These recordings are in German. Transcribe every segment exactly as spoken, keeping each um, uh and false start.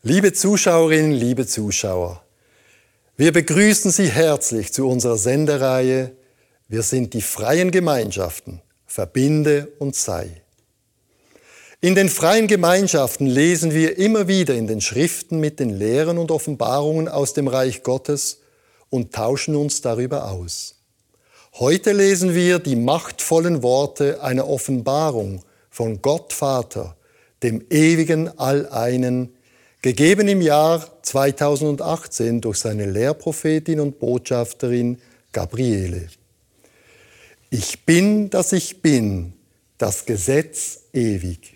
Liebe Zuschauerinnen, liebe Zuschauer, wir begrüßen Sie herzlich zu unserer Sendereihe Wir sind die freien Gemeinschaften, verbinde und sei. In den freien Gemeinschaften lesen wir immer wieder in den Schriften mit den Lehren und Offenbarungen aus dem Reich Gottes und tauschen uns darüber aus. Heute lesen wir die machtvollen Worte einer Offenbarung von Gott Vater, dem ewigen Alleinen, gegeben im Jahr zweitausendachtzehn durch seine Lehrprophetin und Botschafterin Gabriele. Ich bin, dass ich bin, das Gesetz ewig.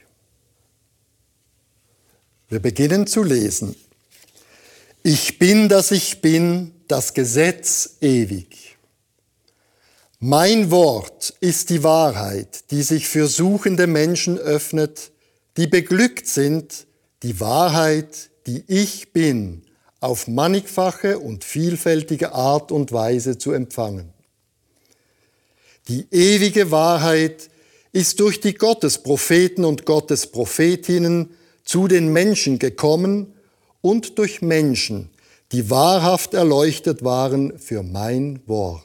Wir beginnen zu lesen. Ich bin, dass ich bin, das Gesetz ewig. Mein Wort ist die Wahrheit, die sich für suchende Menschen öffnet, die beglückt sind, die Wahrheit, die ich bin, auf mannigfache und vielfältige Art und Weise zu empfangen. Die ewige Wahrheit ist durch die Gottespropheten und Gottesprophetinnen zu den Menschen gekommen und durch Menschen, die wahrhaft erleuchtet waren für mein Wort.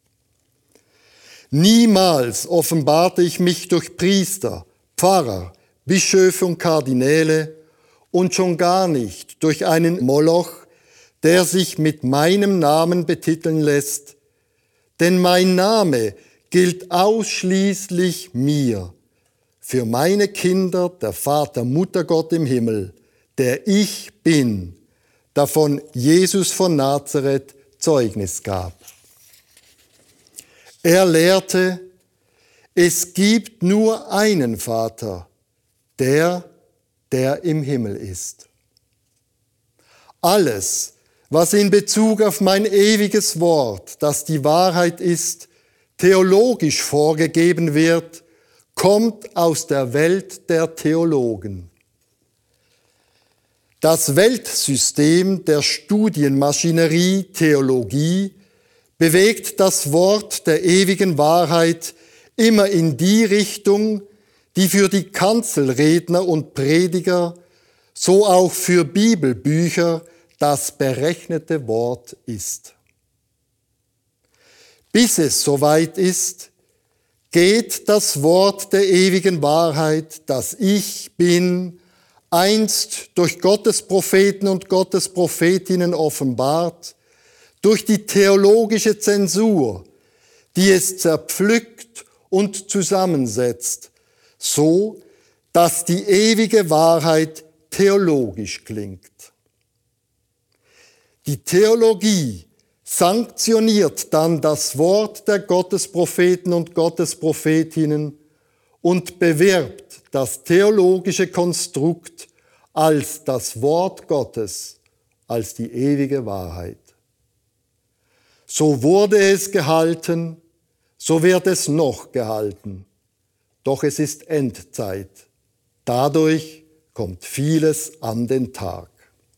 Niemals offenbarte ich mich durch Priester, Pfarrer, Bischöfe und Kardinäle und schon gar nicht durch einen Moloch, der sich mit meinem Namen betiteln lässt, denn mein Name gilt ausschließlich mir, für meine Kinder der Vater, Mutter Gott im Himmel, der ich bin, davon Jesus von Nazareth Zeugnis gab. Er lehrte, es gibt nur einen Vater, der, der im Himmel ist. Alles, was in Bezug auf mein ewiges Wort, das die Wahrheit ist, theologisch vorgegeben wird, kommt aus der Welt der Theologen. Das Weltsystem der Studienmaschinerie Theologie bewegt das Wort der ewigen Wahrheit immer in die Richtung, die für die Kanzelredner und Prediger, so auch für Bibelbücher, das berechnete Wort ist. Bis es soweit ist, geht das Wort der ewigen Wahrheit, das Ich bin, einst durch Gottes Propheten und Gottes Prophetinnen offenbart, durch die theologische Zensur, die es zerpflückt und zusammensetzt, so, dass die ewige Wahrheit theologisch klingt. Die Theologie sanktioniert dann das Wort der Gottespropheten und Gottesprophetinnen und bewirbt das theologische Konstrukt als das Wort Gottes, als die ewige Wahrheit. So wurde es gehalten, so wird es noch gehalten. Doch es ist Endzeit. Dadurch kommt vieles an den Tag.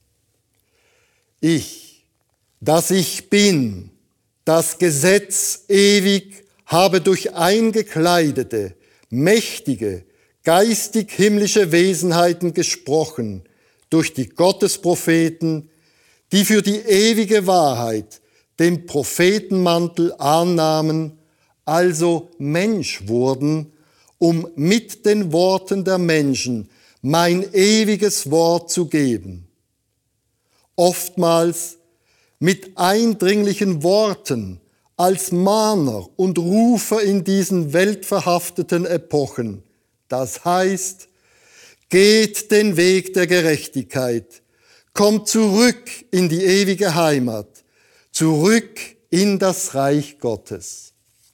Ich, dass ich bin, das Gesetz ewig, habe durch eingekleidete, mächtige, geistig-himmlische Wesenheiten gesprochen, durch die Gottespropheten, die für die ewige Wahrheit den Prophetenmantel annahmen, also Mensch wurden, um mit den Worten der Menschen mein ewiges Wort zu geben. Oftmals mit eindringlichen Worten als Mahner und Rufer in diesen weltverhafteten Epochen. Das heißt, geht den Weg der Gerechtigkeit, kommt zurück in die ewige Heimat, zurück in das Reich Gottes.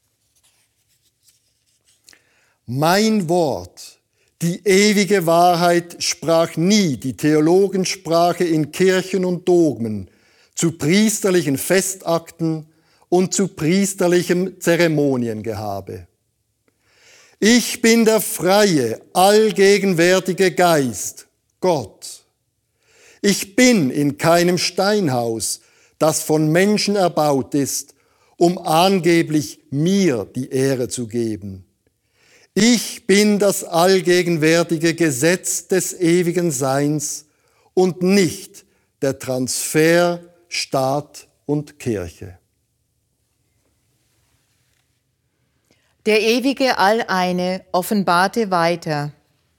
Mein Wort, die ewige Wahrheit, sprach nie die Theologensprache in Kirchen und Dogmen, zu priesterlichen Festakten und zu priesterlichem Zeremoniengehabe. Ich bin der freie, allgegenwärtige Geist, Gott. Ich bin in keinem Steinhaus, das von Menschen erbaut ist, um angeblich mir die Ehre zu geben. Ich bin das allgegenwärtige Gesetz des ewigen Seins und nicht der Transfer Staat und Kirche. Der ewige Alleine offenbarte weiter: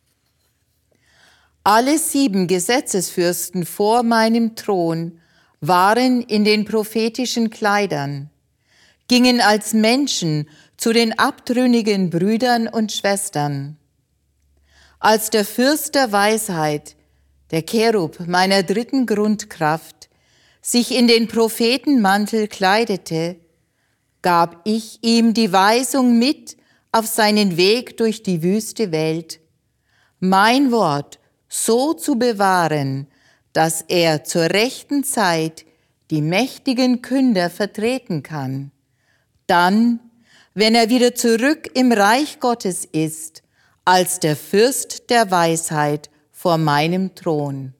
Alle sieben Gesetzesfürsten vor meinem Thron waren in den prophetischen Kleidern, gingen als Menschen zu den abtrünnigen Brüdern und Schwestern. Als der Fürst der Weisheit, der Cherub meiner dritten Grundkraft, sich in den Prophetenmantel kleidete, gab ich ihm die Weisung mit auf seinen Weg durch die wüste Welt, mein Wort so zu bewahren, dass er zur rechten Zeit die mächtigen Künder vertreten kann. Dann, wenn er wieder zurück im Reich Gottes ist, als der Fürst der Weisheit vor meinem Thron.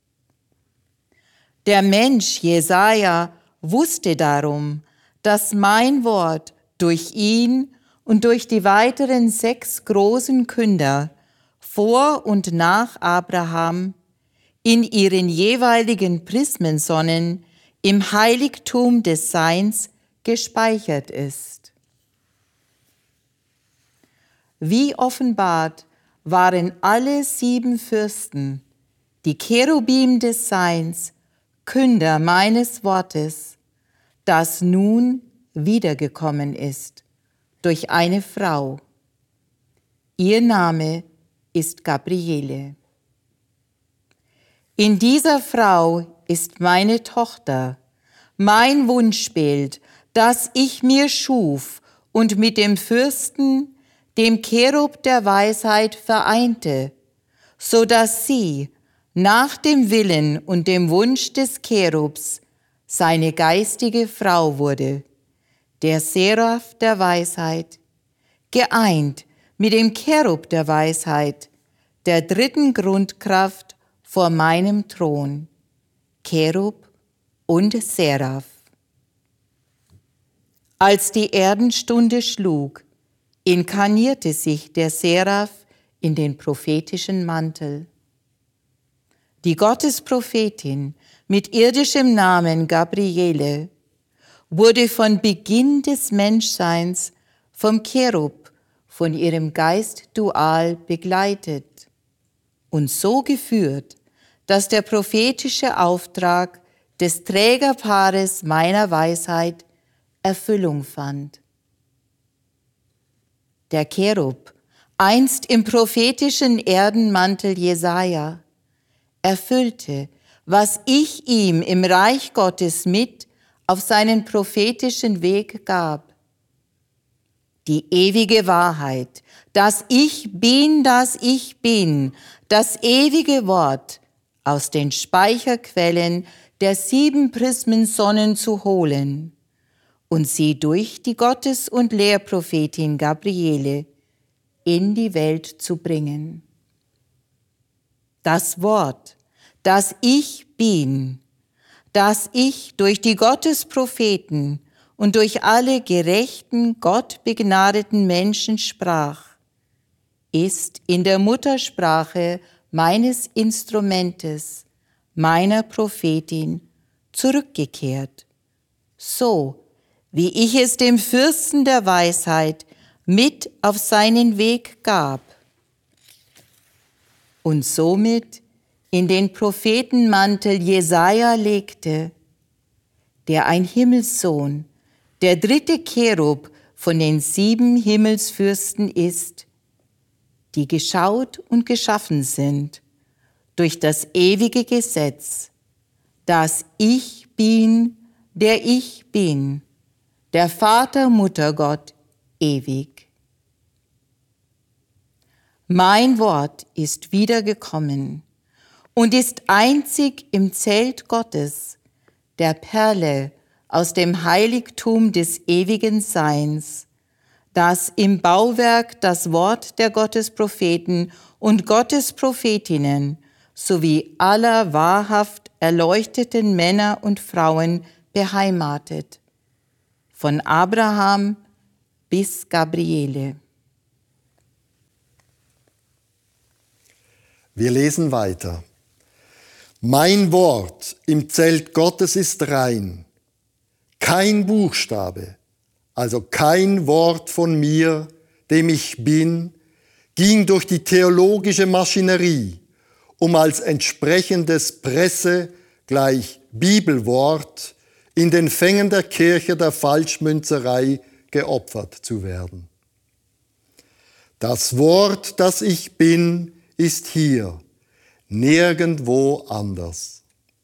Der Mensch Jesaja wusste darum, dass mein Wort durch ihn und durch die weiteren sechs großen Künder vor und nach Abraham in ihren jeweiligen Prismensonnen im Heiligtum des Seins gespeichert ist. Wie offenbart waren alle sieben Fürsten, die Cherubim des Seins, Künder meines Wortes, das nun wiedergekommen ist durch eine Frau. Ihr Name ist Gabriele. In dieser Frau ist meine Tochter, mein Wunschbild, das ich mir schuf und mit dem Fürsten, dem Cherub der Weisheit, vereinte, so dass sie nach dem Willen und dem Wunsch des Cherubs seine geistige Frau wurde, der Seraph der Weisheit, geeint mit dem Cherub der Weisheit, der dritten Grundkraft vor meinem Thron, Cherub und Seraph. Als die Erdenstunde schlug, inkarnierte sich der Seraph in den prophetischen Mantel. Die Gottesprophetin mit irdischem Namen Gabriele wurde von Beginn des Menschseins vom Cherub, von ihrem Geist dual begleitet und so geführt, dass der prophetische Auftrag des Trägerpaares meiner Weisheit Erfüllung fand. Der Cherub, einst im prophetischen Erdenmantel Jesaja, erfüllte, was ich ihm im Reich Gottes mit auf seinen prophetischen Weg gab. Die ewige Wahrheit, dass ich bin, dass ich bin, das ewige Wort aus den Speicherquellen der sieben Prismensonnen zu holen und sie durch die Gottes- und Lehrprophetin Gabriele in die Welt zu bringen. Das Wort, das ich bin, das ich durch die Gottespropheten und durch alle gerechten, gottbegnadeten Menschen sprach, ist in der Muttersprache meines Instrumentes, meiner Prophetin, zurückgekehrt, so wie ich es dem Fürsten der Weisheit mit auf seinen Weg gab und somit in den Prophetenmantel Jesaja legte, der ein Himmelssohn, der dritte Cherub von den sieben Himmelsfürsten ist, die geschaut und geschaffen sind durch das ewige Gesetz, dass ich bin, der ich bin, der Vater, Mutter, Gott, ewig. Mein Wort ist wiedergekommen und ist einzig im Zelt Gottes, der Perle aus dem Heiligtum des ewigen Seins, das im Bauwerk das Wort der Gottespropheten und Gottesprophetinnen sowie aller wahrhaft erleuchteten Männer und Frauen beheimatet, von Abraham bis Gabriele. Wir lesen weiter. Mein Wort im Zelt Gottes ist rein. Kein Buchstabe, also kein Wort von mir, dem ich bin, ging durch die theologische Maschinerie, um als entsprechendes Presse gleich Bibelwort in den Fängen der Kirche der Falschmünzerei geopfert zu werden. Das Wort, das ich bin, ist hier, nirgendwo anders.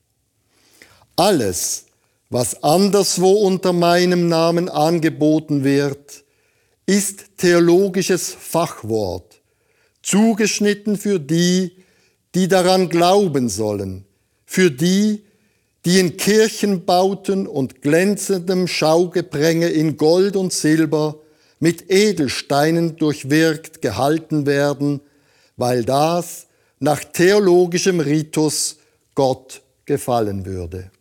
Alles, was anderswo unter meinem Namen angeboten wird, ist theologisches Fachwort, zugeschnitten für die, die daran glauben sollen, für die, die in Kirchenbauten und glänzendem Schaugepränge in Gold und Silber mit Edelsteinen durchwirkt gehalten werden, weil das nach theologischem Ritus Gott gefallen würde.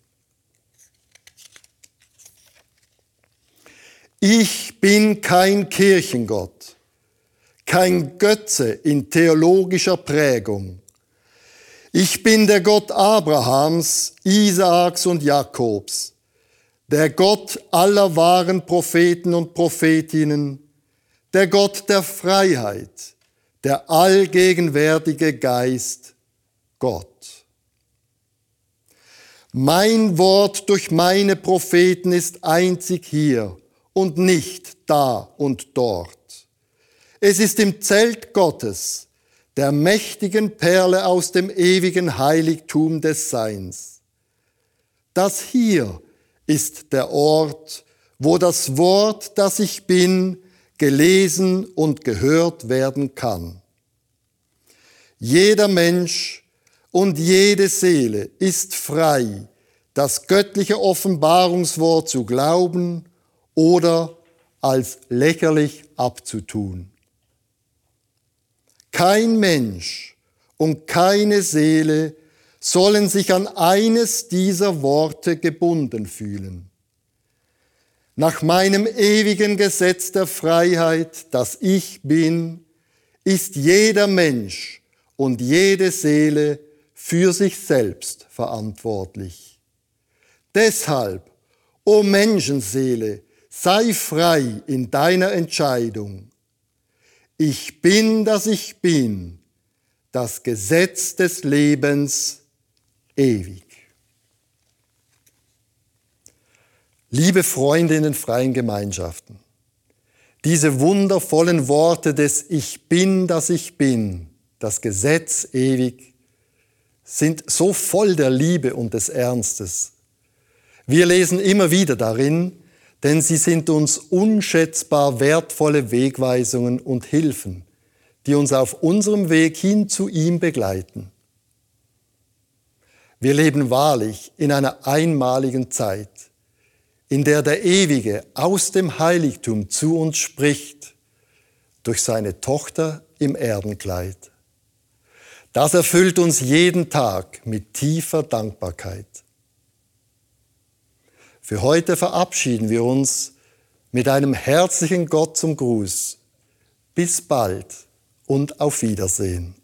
Ich bin kein Kirchengott, kein Götze in theologischer Prägung. Ich bin der Gott Abrahams, Isaaks und Jakobs, der Gott aller wahren Propheten und Prophetinnen, der Gott der Freiheit, der allgegenwärtige Geist, Gott. Mein Wort durch meine Propheten ist einzig hier und nicht da und dort. Es ist im Zelt Gottes, der mächtigen Perle aus dem ewigen Heiligtum des Seins. Das hier ist der Ort, wo das Wort, das ich bin, gelesen und gehört werden kann. Jeder Mensch und jede Seele ist frei, das göttliche Offenbarungswort zu glauben oder als lächerlich abzutun. Kein Mensch und keine Seele sollen sich an eines dieser Worte gebunden fühlen. Nach meinem ewigen Gesetz der Freiheit, das ich bin, ist jeder Mensch und jede Seele für sich selbst verantwortlich. Deshalb, o Menschenseele, sei frei in deiner Entscheidung. Ich bin, das ich bin, das Gesetz des Lebens ewig. Liebe Freunde in den freien Gemeinschaften, diese wundervollen Worte des Ich bin, das ich bin, das Gesetz ewig, sind so voll der Liebe und des Ernstes. Wir lesen immer wieder darin, denn sie sind uns unschätzbar wertvolle Wegweisungen und Hilfen, die uns auf unserem Weg hin zu ihm begleiten. Wir leben wahrlich in einer einmaligen Zeit, in der der Ewige aus dem Heiligtum zu uns spricht, durch seine Tochter im Erdenkleid. Das erfüllt uns jeden Tag mit tiefer Dankbarkeit. Für heute verabschieden wir uns mit einem herzlichen Gott zum Gruß. Bis bald und auf Wiedersehen.